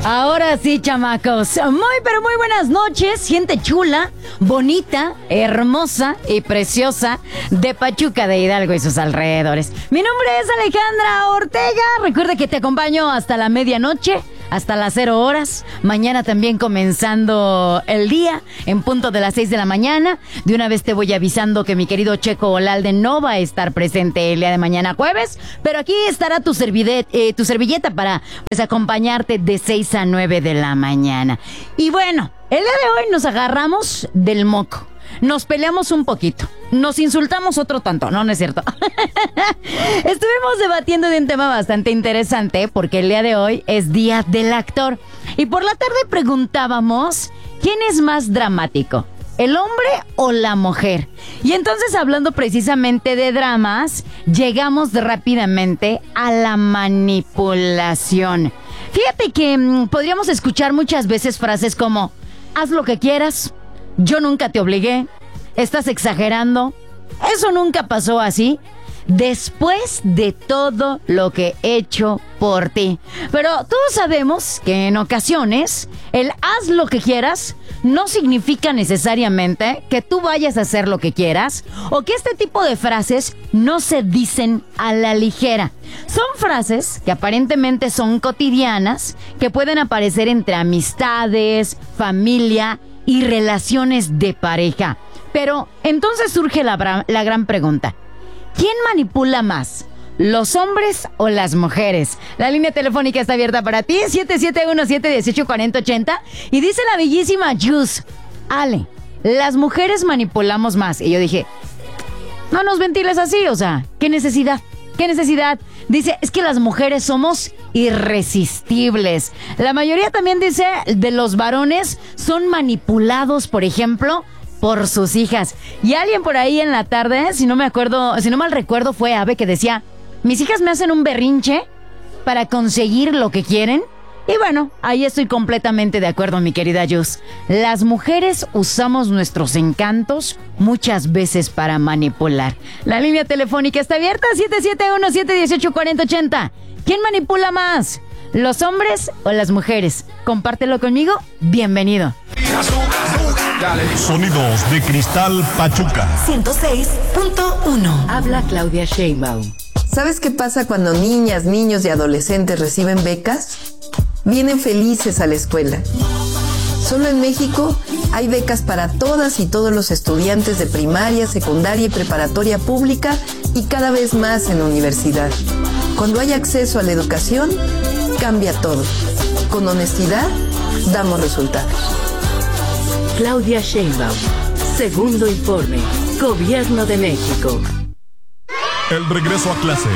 Ahora sí, chamacos. Pero muy buenas noches. Gente chula, bonita, hermosa y preciosa de Pachuca de Hidalgo y sus alrededores. Mi nombre es Alejandra Ortega. Recuerda que te acompaño hasta la medianoche, hasta las 0 horas. Mañana también comenzando el día, en punto de las 6 de la mañana. De una vez te voy avisando que mi querido Checo Olalde no va a estar presente el día de mañana jueves, pero aquí estará tu servilleta para pues acompañarte de 6 a 9 de la mañana. Y bueno, el día de hoy nos agarramos del moco. Nos peleamos un poquito. Nos insultamos otro tanto. No, no es cierto. Estuvimos debatiendo de un tema bastante interesante porque el día de hoy es Día del Actor. Y por la tarde preguntábamos, ¿quién es más dramático? ¿El hombre o la mujer? Y entonces, hablando precisamente de dramas, llegamos rápidamente a la manipulación. Fíjate que podríamos escuchar muchas veces frases como, haz lo que quieras, yo nunca te obligué, estás exagerando, eso nunca pasó así, después de todo lo que he hecho por ti. Pero todos sabemos que en ocasiones el haz lo que quieras no significa necesariamente que tú vayas a hacer lo que quieras o que este tipo de frases no se dicen a la ligera. Son frases que aparentemente son cotidianas, que pueden aparecer entre amistades, familia y relaciones de pareja. Pero entonces surge la gran pregunta. ¿Quién manipula más? ¿Los hombres o las mujeres? La línea telefónica está abierta para ti, 771-718-4080. Y dice la bellísima Jus, Ale, las mujeres manipulamos más. Y yo dije, no nos ventiles así, o sea, ¿qué necesidad? ¿Qué necesidad? Dice, es que las mujeres somos irresistibles. La mayoría también dice de los varones son manipulados, por ejemplo, por sus hijas. Y alguien por ahí en la tarde, si no mal recuerdo, fue Ave, que decía, mis hijas me hacen un berrinche para conseguir lo que quieren. Y bueno, ahí estoy completamente de acuerdo, mi querida Jus. Las mujeres usamos nuestros encantos muchas veces para manipular. La línea telefónica está abierta, 771-718-4080. ¿Quién manipula más? ¿Los hombres o las mujeres? Compártelo conmigo. Bienvenido. Sonidos de Cristal Pachuca 106.1. Habla Claudia Sheinbaum. ¿Sabes qué pasa cuando niñas, niños y adolescentes reciben becas? Vienen felices a la escuela. Solo en México hay becas para todas y todos los estudiantes de primaria, secundaria y preparatoria pública y cada vez más en la universidad. Cuando hay acceso a la educación, cambia todo. Con honestidad, damos resultados. Claudia Sheinbaum. Segundo informe. Gobierno de México. El regreso a clase.